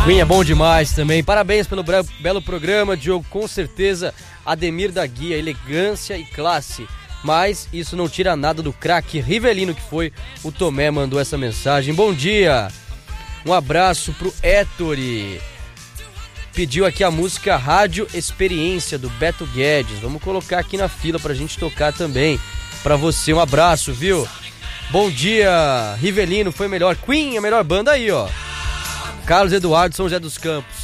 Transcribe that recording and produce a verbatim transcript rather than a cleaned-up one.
Queen é bom demais também. Parabéns pelo belo programa, Diogo. Com certeza, Ademir da Guia, elegância e classe. Mas isso não tira nada do craque Rivelino que foi. O Tomé mandou essa mensagem. Bom dia. Um abraço pro Ettore. Pediu aqui a música Rádio Experiência do Beto Guedes. Vamos colocar aqui na fila pra gente tocar também. Pra você, um abraço, viu? Bom dia, Rivelino, foi melhor. Queen, a melhor banda aí, ó. Carlos Eduardo, São José dos Campos.